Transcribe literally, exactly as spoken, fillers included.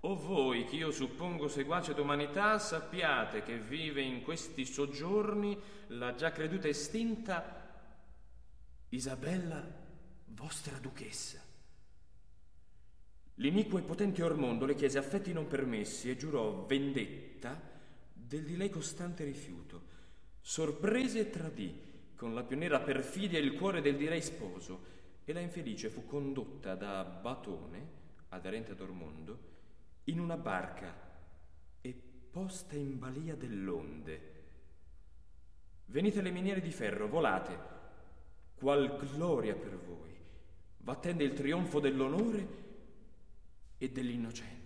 O voi, che io suppongo seguace d'umanità, sappiate che vive in questi soggiorni la già creduta estinta Isabella, vostra duchessa. L'iniquo e potente Ormondo le chiese affetti non permessi e giurò vendetta del di lei costante rifiuto. Sorprese e tradì con la più nera perfidia il cuore del di lei sposo, e la infelice fu condotta da Batone, aderente ad Ormondo, in una barca e posta in balia dell'onde. Venite le miniere di ferro, volate, qual gloria per voi, v'attende il trionfo dell'onore e dell'innocenza.